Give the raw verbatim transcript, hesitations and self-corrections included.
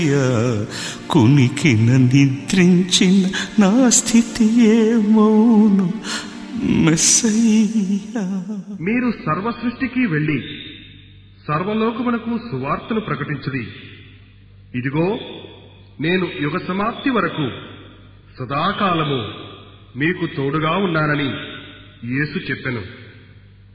కునికిన నిద్రించిన నా స్థితి ఏమౌను మెస్సయ్యా. మీరు సర్వ సృష్టికి వెళ్లి సర్వలోకమునకు సువార్తను ప్రకటించుడి. ఇదిగో నేను యుగ సమాప్తి వరకు సదాకాలము మీకు తోడుగా ఉన్నానని యేసు చెప్పెను.